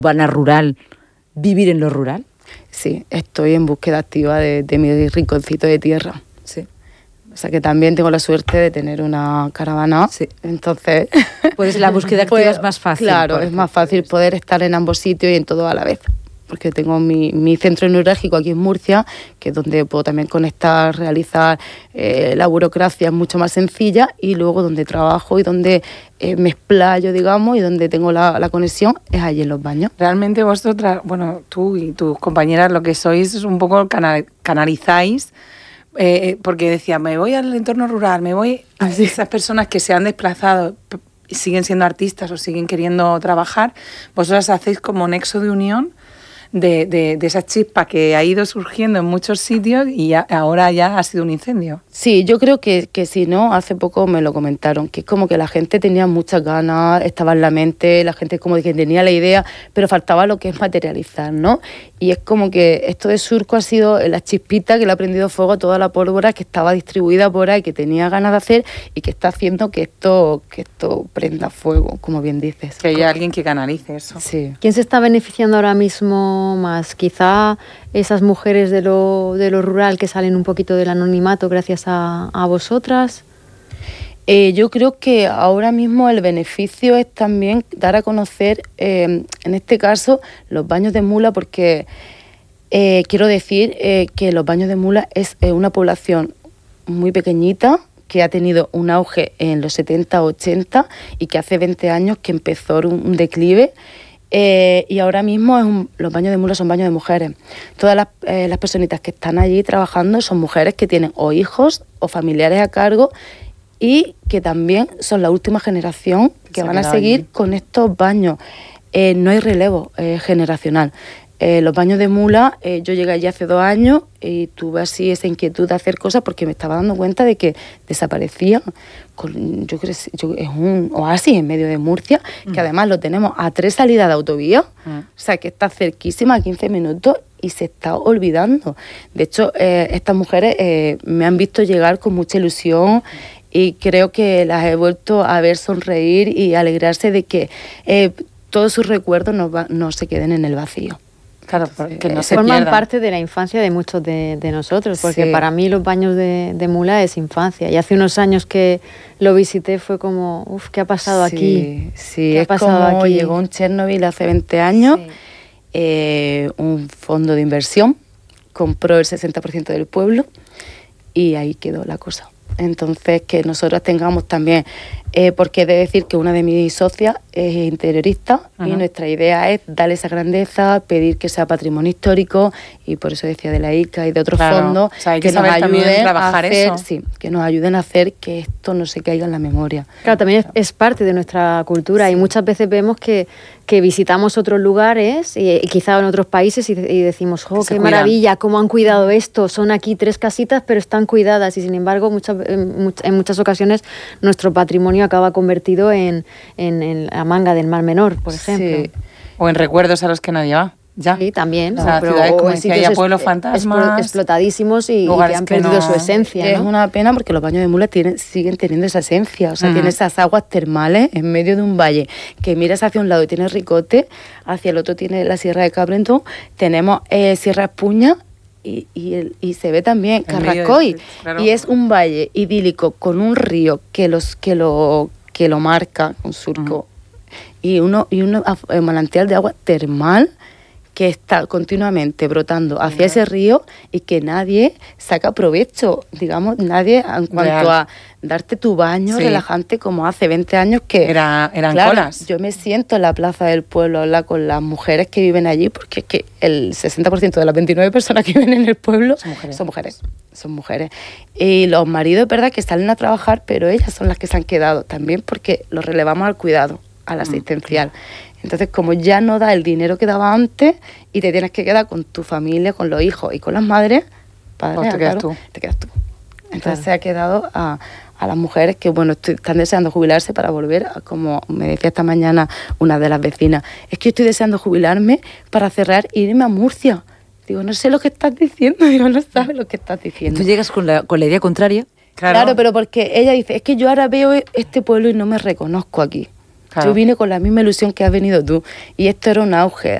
urbana rural, vivir en lo rural? Sí, estoy en búsqueda activa de mi rinconcito de tierra. Sí. O sea que también tengo la suerte de tener una caravana. Sí. Entonces, pues la búsqueda activa es más fácil. Claro, es más fácil poder estar en ambos sitios y en todo a la vez. Porque tengo mi centro neurálgico aquí en Murcia, que es donde puedo también conectar, realizar la burocracia mucho más sencilla, y luego donde trabajo y donde me explayo, digamos, y donde tengo la conexión es allí en los baños. Realmente vosotras, bueno, tú y tus compañeras lo que sois es un poco canalizáis, porque decía, me voy al entorno rural, me voy a esas personas que se han desplazado, siguen siendo artistas o siguen queriendo trabajar, vosotras hacéis como nexo de unión de esa chispa que ha ido surgiendo en muchos sitios y ahora ya ha sido un incendio. Sí, yo creo que si no, hace poco me lo comentaron, que es como que la gente tenía muchas ganas, estaba en la mente, la gente como que tenía la idea, pero faltaba lo que es materializar, ¿no? Y es como que esto de Surco ha sido la chispita que le ha prendido fuego a toda la pólvora que estaba distribuida por ahí, que tenía ganas de hacer y que está haciendo que esto prenda fuego, como bien dices. Que haya alguien que canalice eso. Sí. ¿Quién se está beneficiando ahora mismo más? Quizá esas mujeres de lo rural que salen un poquito del anonimato gracias a vosotras. Yo creo que ahora mismo el beneficio es también dar a conocer, en este caso, los baños de mula, porque quiero decir que los baños de mula es una población muy pequeñita, que ha tenido un auge en los 70-80 y que hace 20 años que empezó un declive. Y ahora mismo los baños de mula son baños de mujeres. Todas las personitas que están allí trabajando son mujeres que tienen o hijos o familiares a cargo y que también son la última generación que van a seguir con estos baños. No hay relevo generacional. Los baños de mula, yo llegué allí hace 2 años y tuve así esa inquietud de hacer cosas porque me estaba dando cuenta de que desaparecían. Yo creo que es un oasis en medio de Murcia, que además lo tenemos a 3 salidas de autovía, o sea que está cerquísima, a 15 minutos, y se está olvidando. De hecho, estas mujeres me han visto llegar con mucha ilusión y creo que las he vuelto a ver sonreír y alegrarse de que todos sus recuerdos no se queden en el vacío. Claro, porque no se forman pierdan. parte de la infancia de muchos de nosotros, porque Sí. para mí los baños de mula es infancia. Y hace unos años que lo visité fue como, uff, ¿qué ha pasado aquí? Sí, ¿Qué ha es pasado como aquí? llegó un Chernobyl hace 20 años, un fondo de inversión compró el 60% del pueblo y ahí quedó la cosa. Entonces, que nosotros tengamos también, porque he de decir que una de mis socias es interiorista y nuestra idea es darle esa grandeza, pedir que sea patrimonio histórico, y por eso decía de la ICA y de otros fondos, o sea, hay que que nos saber también ayuden a trabajar hacer, eso. sí, que nos ayuden a hacer que esto no se caiga en la memoria. Claro, también es parte de nuestra cultura y muchas veces vemos que visitamos otros lugares y quizá en otros países y decimos, oh, qué maravilla, cómo han cuidado esto, son aquí 3 casitas pero están cuidadas, y sin embargo en muchas ocasiones nuestro patrimonio acaba convertido en la manga del Mar Menor, por ejemplo. Sí. O en recuerdos a los que nadie va. Ya. Sí, también. O sea, ciudades como decía, haya pueblos fantasmas, explotadísimos y que han perdido su esencia, Es ¿no? una pena porque los baños de mula siguen teniendo esa esencia, o sea, tiene esas aguas termales en medio de un valle, que miras hacia un lado y tiene Ricote, hacia el otro tiene la Sierra de Cabrentón, tenemos Sierra Espuña y se ve también Carrascoy, claro. y es un valle idílico con un río que lo marca, un surco, y un manantial de agua termal que está continuamente brotando hacia ese río y que nadie saca provecho, digamos, nadie en cuanto a darte tu baño relajante como hace 20 años que eran claro, colas. Yo me siento en la plaza del pueblo a hablar con las mujeres que viven allí, porque es que el 60% de las 29 personas que viven en el pueblo son mujeres. Y los maridos, es verdad, que salen a trabajar, pero ellas son las que se han quedado también porque los relevamos al cuidado, al asistencial. Entonces, como ya no da el dinero que daba antes y te tienes que quedar con tu familia, con los hijos y con las madres, padres, te quedas tú. Entonces se ha quedado a las mujeres que, bueno, están deseando jubilarse para volver, como me decía esta mañana una de las vecinas, es que yo estoy deseando jubilarme para cerrar e irme a Murcia. Digo, no sé lo que estás diciendo, digo, no sabes lo que estás diciendo. Tú llegas con la idea contraria. Claro, pero porque ella dice, es que yo ahora veo este pueblo y no me reconozco aquí. Claro. Yo vine con la misma ilusión que has venido tú y esto era un auge.